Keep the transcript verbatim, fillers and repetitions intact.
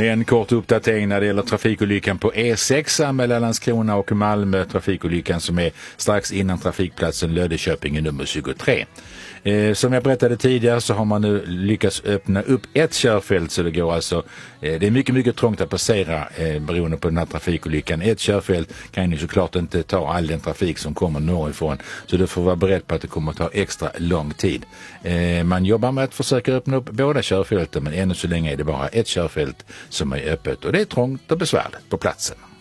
En kort uppdatering när det gäller trafikolyckan på E sex mellan Landskrona och Malmö. Trafikolyckan som är strax innan trafikplatsen Löddeköping nummer tjugotre. Eh, som jag berättade tidigare så har man nu lyckats öppna upp ett körfält, så det går alltså, eh, det är mycket mycket trångt att passera eh, beroende på den här trafikolyckan. Ett körfält kan ju såklart inte ta all den trafik som kommer norrifrån, så du får vara beredd på att det kommer att ta extra lång tid. Eh, man jobbar med att försöka öppna upp båda körfälten, men ännu så länge är det bara ett körfält som är öppet och det är trångt och besvärligt på platsen.